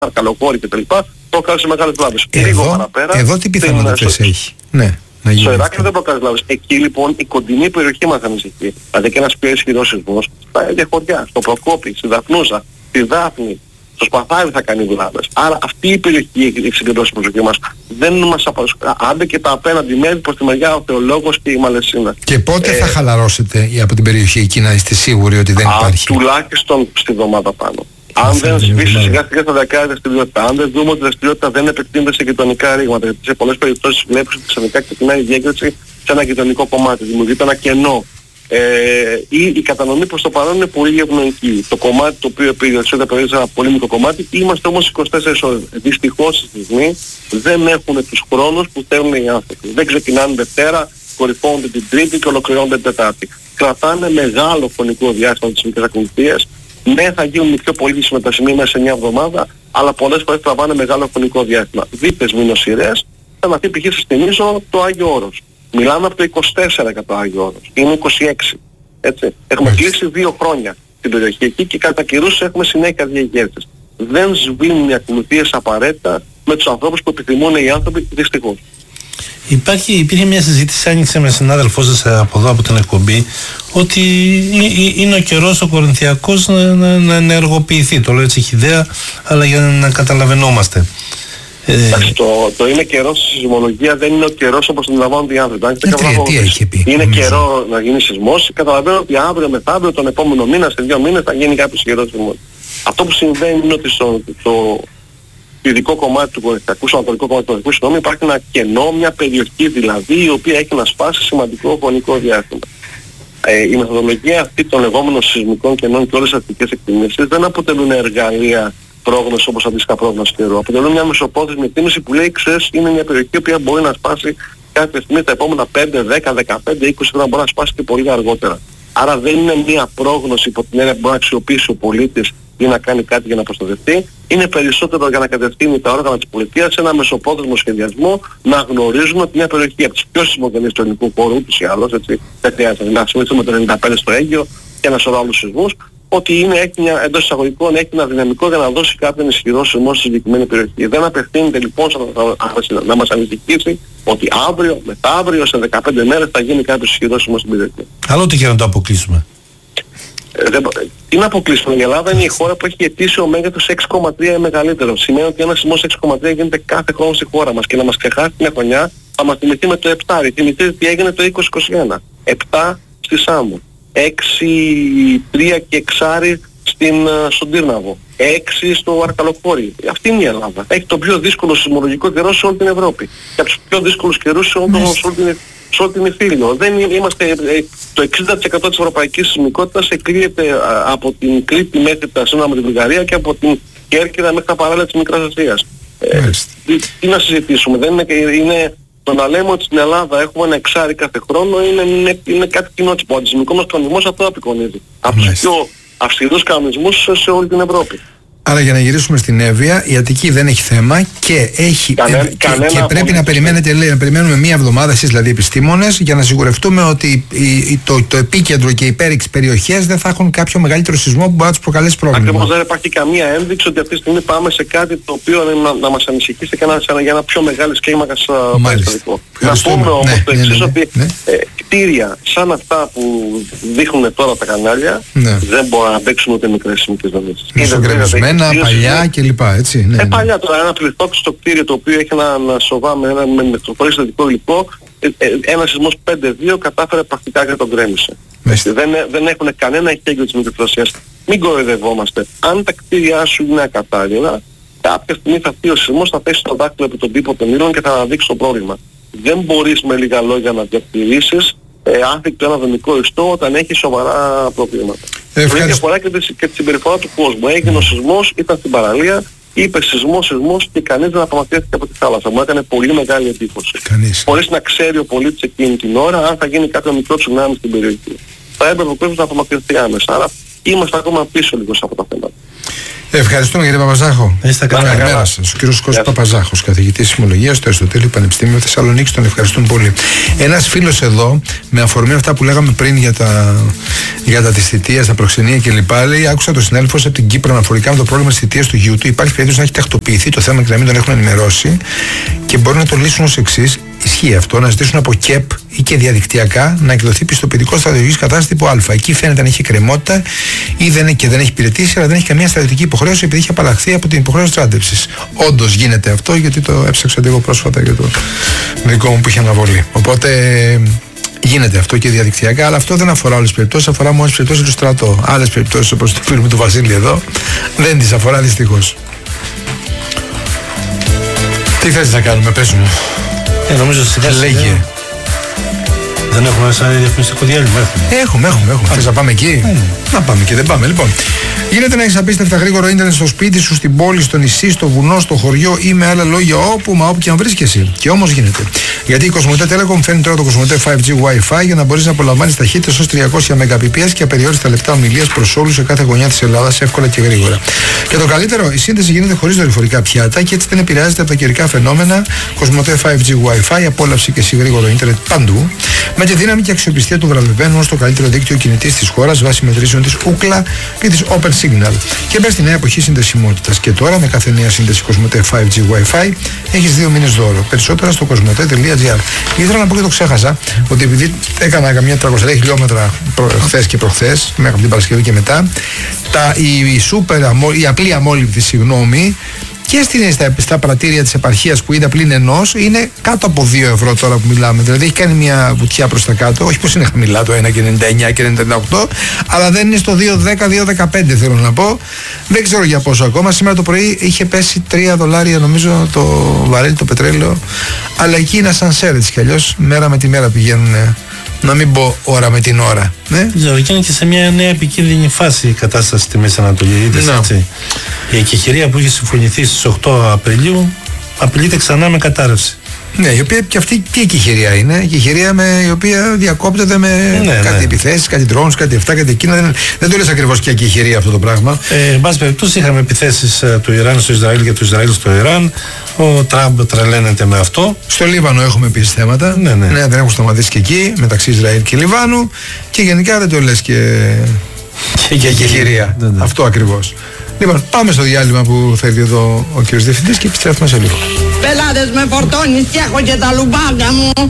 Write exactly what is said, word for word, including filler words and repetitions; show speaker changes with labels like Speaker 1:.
Speaker 1: Αρκαλοχώρη κτλ. Προκάλεσε μεγάλες βλάβες.
Speaker 2: Λίγο παραπέρα. Εδώ τι πιθανότητες έχει? Ναι.
Speaker 1: Στο Ηράκλειο δεν προκάλεσε βλάβες. Εκεί λοιπόν η κοντινή περιοχή μας ανησυχεί. Δηλαδή και ένας πιο ισχυρός σεισμός στα ίδια χωριά, στο Προκόπη, στη Δαφνούζα, στη Δάφνη, στο Σπαθάρι θα κάνει βλάβες. Άρα αυτή η περιοχή έχει συγκεντρώσει την προσοχή μας. Δεν μας απασχολεί. Άντε και τα απέναντι μέρη προς τη μεριά ο Θεολόγος και η Μαλαισίνα.
Speaker 2: Και πότε
Speaker 1: ε,
Speaker 2: θα χαλαρώσετε από την περιοχή εκεί, να είστε σίγουροι ότι δεν
Speaker 1: α,
Speaker 2: υπάρχει?
Speaker 1: Τουλάχιστον στη εβδομάδα πάνω. Αν δεν σβήσει σιγά σιγά στα δεκάδες δραστηριότητα, αν δεν δούμε ότι η δραστηριότητα δεν επεκτείνεται σε γειτονικά ρήγματα, γιατί σε πολλές περιπτώσεις βλέπεις ότι ξαφνικά ξεκινάει η διέκριση σε ένα γειτονικό κομμάτι, δημιουργείται ένα κενό. Ε, ή η κατανομή προς το παρόν είναι πολύ ευνοϊκή. Το κομμάτι το οποίο επηρεάζεται περίπου ένα πολύ μικρό κομμάτι, είμαστε όμως είκοσι τέσσερις ώρες. Δυστυχώς οι σεισμοί δεν έχουν τους χρόνους που θέλουν οι άνθρωποι. Δεν ξεκινάνε Δευτέρα, κορυφώνονται την Τρίτη και ολοκληρώνονται την Τετάρτη. Κρατάνε μεγάλο χρονικό διάστημα τις μικρές ακολουθίες. Ναι, θα γίνουν πιο πολλοί συμμετασμοί μέσα σε μια εβδομάδα, αλλά πολλές φορές τραβάνε μεγάλο χρονικό διάστημα. Δείτε μηνοσυρές, θα να πει π.χ. σας θυμίζω το Άγιο Όρος. Μιλάμε από το είκοσι τέσσερα για το Άγιο Όρος. Είναι είκοσι έξι. Έτσι. Έχουμε κλείσει δύο χρόνια την περιοχή εκεί και κατά καιρούς έχουμε συνέχεια διαγέρσεις. Δεν σβήνουν οι ακολουθίες απαραίτητα με τους ανθρώπους που επιθυμούν οι άνθρωποι, δυστυχώς.
Speaker 3: Υπάρχει, υπήρχε μια συζήτηση, άνοιξε με συνάδελφό σας από εδώ από την εκπομπή, ότι είναι ο καιρός ο Κορινθιακός να, να, να ενεργοποιηθεί. Το λέω έτσι χυδαία, αλλά για να καταλαβαίνόμαστε.
Speaker 1: Εντάξει, το, το είναι καιρός στη σεισμολογία δεν είναι ο καιρός όπως τον λαμβάνονται οι άνθρωποι.
Speaker 2: Τι έχει πει?
Speaker 1: Είναι καιρό να γίνει σεισμός. Καταλαβαίνω ότι αύριο μεθαύριο τον επόμενο μήνα, σε δύο μήνες θα γίνει κάποιος καιρός σεισμός. Αυτό που συμβαίνει είναι ότι στο το ειδικό κομμάτι του Κορινθιακού, στο ανατολικό κομμάτι του Κορινθιακού, συγγνώμη, υπάρχει ένα κενό, μια περιοχή δηλαδή η οποία έχει να σπάσει σημαντικό χρονικό διάστημα. Ε, η μεθοδολογία αυτή των λεγόμενων σεισμικών κενών και όλες τις αστικές εκτιμήσεις δεν αποτελούν εργαλεία πρόγνωση όπως αντίστοιχα πρόγνωση καιρού. Αποτελούν μια μεσοπρόθεσμη εκτίμηση που λέει, ξέρεις, είναι μια περιοχή η οποία μπορεί να σπάσει κάποια στιγμή τα επόμενα πέντε, δέκα, δεκαπέντε, είκοσι χρόνια, μπορεί να σπάσει και πολύ αργότερα. Άρα δεν είναι μια πρόγνωση υπό την έννοια που μπορεί να αξιοποιήσει ο πολίτης ή να κάνει κάτι για να προστατευτεί. Είναι περισσότερο για να κατευθύνει τα όργανα της πολιτείας σε ένα μεσοπρόθεσμο σχεδιασμό, να γνωρίζουμε ότι μια περιοχή από τις πιο σεισμογενείς του ελληνικού χώρου, ούτως ή άλλως, έτσι, δεν χρειάζεται να συμμετέχουμε το ενενήντα πέντε στο Αίγιο και ένα σωρό άλλους σεισμούς, ότι είναι, έχει μια, εντός εισαγωγικών έχει ένα δυναμικό για να δώσει κάποιον ισχυρό σεισμό στη συγκεκριμένη περιοχή. Δεν απευθύνεται λοιπόν να, να μας ανησυχήσει ότι αύριο, μεθαύριο, σε δεκαπέντε μέρες θα γίνει κάποιος ισχυρός σεισμός στην περιοχή.
Speaker 3: Αλλά ό,τι και να το αποκλείσουμε.
Speaker 1: Ε, δεν, τι να αποκλείσουμε, η Ελλάδα είναι η χώρα που έχει ετήσιο μέγεθος έξι κόμμα τρία ή μεγαλύτερο. Σημαίνει ότι ένας σεισμός έξι κόμμα τρία γίνεται κάθε χρόνο στη χώρα μας και να μας ξεχάσει την χρονιά θα μας θυμηθεί με το επτά. Θυμηθείτε τι έγινε το είκοσι είκοσι ένα. επτά στη Σάμο. έξι, τρία και εξάρι στην, στον Τύρναβο, έξι στο Αρκαλοχώρι. Αυτή είναι η Ελλάδα. Έχει τον πιο δύσκολο σεισμολογικό καιρό σε όλη την Ευρώπη. Και από τους πιο δύσκολους καιρούς σε όλη, σε όλη την, σε όλη την Ιφίλιο. Δεν είμαστε, το εξήντα τοις εκατό της ευρωπαϊκής σεισμικότητας εκλείεται από την Κρήτη μέχρι τα σύνορα με την Βουλγαρία και από την Κέρκυρα μέχρι τα παράλια της Μικράς Ασίας. Ε, τι, τι να συζητήσουμε, δεν είναι, είναι το να λέμε ότι στην Ελλάδα έχουμε ένα εξάρι κάθε χρόνο είναι, είναι, είναι κάτι κοινότυπο. Ο αντισημικός μας κανονισμός αυτό απεικονίζει. Από τους πιο αυστηρούς κανονισμούς σε όλη την Ευρώπη.
Speaker 2: Άρα για να γυρίσουμε στην Εύβοια, η Αττική δεν έχει θέμα και, έχει,
Speaker 1: Κανέ,
Speaker 2: ε, και, και πρέπει να περιμένετε, λέει, να περιμένουμε μία εβδομάδα εσείς δηλαδή επιστήμονες για να σιγουρευτούμε ότι η, η, το, το επίκεντρο και οι υπέρυξ περιοχές δεν θα έχουν κάποιο μεγαλύτερο σεισμό που μπορεί να τους προκαλέσει πρόβλημα.
Speaker 1: Ακριβώς, δεν υπάρχει καμία ένδειξη ότι αυτή τη στιγμή πάμε σε κάτι το οποίο να, να μας ανησυχήσει και να, για ένα πιο μεγάλης κλίμακας περιστατικό. Να πούμε όμως ναι, το εξής, ναι, ναι, ότι ναι. Ε, κτίρια σαν αυτά που δείχνουν τώρα τα κανάλια ναι. δεν μπορούν να αντέξουν ούτε μικρές σεισμικές δομές.
Speaker 2: Ένα παλιά κλπ. Έτσι. Ναι,
Speaker 1: ε, παλιά τώρα, ένα πληθόξιστο κτίριο το οποίο έχει ένα, ένα σοβά με ένα με μετροφορή στατικό υλικό, ε, ε, ένα σεισμός πέντε δύο κατάφερε πρακτικά και τον γκρέμισε. Δεν, δεν έχουν κανένα εχέγγυο της μικροφροσίας. Μην κοροϊδευόμαστε. Αν τα κτίρια σου είναι ακατάλληλα, κάποια στιγμή θα πει ο σεισμός, θα πέσει το δάκτυλο επί τον τύπο των ήλων και θα αναδείξει το πρόβλημα. Δεν μπορείς με λίγα λόγια να διατηρήσεις ε, άθικτο ένα δομικό ιστό όταν έχει σοβαρά προβλήματα. Το ίδιο αφορά και τη συμπεριφορά του κόσμου. Έγινε ο σεισμός, ήταν στην παραλία, είπε σεισμός, σεισμός και κανείς δεν απομακρύνθηκε από τη θάλασσα. Μου έκανε πολύ μεγάλη εντύπωση. Χωρίς να ξέρει ο πολίτης εκείνη την ώρα αν θα γίνει κάποιο μικρό τσουνάμι στην περιοχή. Θα έπρεπε ο κόσμος να απομακρυνθεί άμεσα. Άρα είμαστε ακόμα πίσω λίγο από τα θέματα.
Speaker 2: Ευχαριστούμε κύριε Παπαζάχο.
Speaker 3: Είστε καλά.
Speaker 2: Καλημέρα σας. Ο κύριος Κώστας Παπαζάχος, καθηγητής Συμμολογίας στο Αριστοτέλειο Πανεπιστήμιο Θεσσαλονίκης. Τον ευχαριστούμε πολύ. Ένας φίλος εδώ, με αφορμή αυτά που λέγαμε πριν για τα, για τα της θητείας, τα προξενία κλπ. Λέει: άκουσα τον συνάδελφο από την Κύπρο αναφορικά με το πρόβλημα της θητείας του γιού του. Υπάρχει περίπτωση να έχει τακτοποιηθεί το θέμα και να μην τον έχουν ενημερώσει και μπορεί να το λύσουν ως εξής. Ισχύει αυτό, να ζητήσουν από ΚΕΠ ή και διαδικτυακά να εκδοθεί πιστοποιητικό στρατιωτικής κατάστασης τύπου Α. Εκεί φαίνεται αν έχει κρεμότητα ή δεν, και δεν έχει υπηρετήσει, αλλά δεν έχει καμία στρατιωτική υποχρέωση επειδή έχει απαλλαχθεί από την υποχρέωση στράτευσης. Όντως γίνεται αυτό, γιατί το έψαξα εγώ πρόσφατα για το δικό μου που είχε αναβολή. Οπότε γίνεται αυτό και διαδικτυακά, αλλά αυτό δεν αφορά όλες τις περιπτώσεις, αφορά μόνο τις περιπτώσεις του στρατό. Άλλες περιπτώσεις, όπως το φίλο μου του Βασίλη εδώ, δεν τις αφορά δυστυχώς. Τι θες να κάνουμε, πες μου.
Speaker 3: Ε, νομίζω σιγά σιγά. Δεν έχουμε σαν διαφημιστικό διάλειμμα.
Speaker 2: Έχουμε, έχουμε, έχουμε. Θες να πάμε εκεί? Mm. Να πάμε και δεν πάμε. Λοιπόν, γίνεται να έχεις απίστευτα γρήγορο ίντερνετ στο σπίτι σου, στην πόλη, στο νησί, στο βουνό, στο χωριό ή με άλλα λόγια όπου μα όπου και αν βρίσκεσαι. Και όμως γίνεται. Γιατί η Κοσμοτέ Telecom φέρνει τώρα το Κοσμοτέ φάιβ τζι Wi-Fi για να μπορείς να απολαμβάνεις ταχύτητες ως τριακόσια μεγαμπιπιες και απεριόριστα λεπτά ομιλίας προς όλους σε κάθε γωνιά της Ελλάδας εύκολα και γρήγορα. Και το καλύτερο, η σύνδεση γίνεται χωρίς δορυφορικά πιάτα και έτσι δεν επηρεάζεται από τα καιρικά φαινόμενα. Κοσμοτέ φάιβ τζι Wi-Fi, απόλαυση και εσύ γρήγορο ίντερνετ παντού. Με τη δύναμη και αξιοπιστία του βραβευμένου στο καλύτερο δίκτυο κινητής της χώρας βάσει μετρήσεων της Ookla και της Open Signal. Και μπες στη νέα εποχή συνδεσιμότητας. Και τώρα με κάθε νέα σύνδεση Κοσμοτέ φάιβ τζι Wi-Fi έχεις δύο μήνες δώρο. Περισσότερα στο κοσμοτέ τελεία τζι άρ. Ήθελα να πω και το ξέχασα ότι επειδή έκανα καμιά τριακόσια χιλιόμετρα χθες και προχθές, μέχρι την Παρασκευή και μετά, τα, η, η, super, η απλή αμόλυβδη, συγγνώμη, και στην, στα, στα πρατήρια της επαρχίας που είδα πλην ενός είναι κάτω από δύο ευρώ τώρα που μιλάμε. Δηλαδή έχει κάνει μια βουτιά προς τα κάτω. Όχι πως είναι χαμηλά το ένα και ενενήντα εννιά και ενενήντα οκτώ, αλλά δεν είναι στο δύο δέκα δύο δεκαπέντε θέλω να πω. Δεν ξέρω για πόσο ακόμα. Σήμερα το πρωί είχε πέσει τρία δολάρια νομίζω το βαρέλι το πετρέλαιο. Αλλά εκεί είναι ασανσέρ έτσι κι αλλιώς. Μέρα με τη μέρα πηγαίνουν. Να μην πω ώρα με την ώρα. Ναι.
Speaker 3: Ξέρω, και είναι και σε μια νέα επικίνδυνη φάση η κατάσταση στη Μέση Ανατολή. Είδες, έτσι. Η εκεχηρία που είχε συμφωνηθεί στις οκτώ Απριλίου απειλείται ξανά με κατάρρευση.
Speaker 2: Ναι, η οποία και αυτή τι εκεχηρία είναι. Εκεχηρία με, η οποία διακόπτεται με ναι, κάτι ναι. επιθέσεις, κάτι drones, κάτι αυτά, κάτι εκείνα. Δεν, δεν το λες ακριβώς και εκεχηρία αυτό το πράγμα.
Speaker 3: Ε, εν πάση περιπτώσει, είχαμε επιθέσεις ε, του Ιράν στο Ισραήλ και του Ισραήλ στο Ιράν. Ο Τραμπ τρελαίνεται με αυτό.
Speaker 2: Στο Λίβανο έχουμε επίσης θέματα.
Speaker 3: Ναι, ναι.
Speaker 2: ναι, δεν έχουν σταματήσει και εκεί, μεταξύ Ισραήλ και Λιβάνου. Και γενικά δεν το λες και, και, και εκεχηρία. Ναι, ναι. Αυτό ακριβώς. Λοιπόν, πάμε στο διάλειμμα που θα έρθει εδώ ο κύριος Διευθυντής και επιστρέφουμε σε λίγο.
Speaker 4: Πελάτες με φορτώνεις και έχω και τα λουμπάκια μου.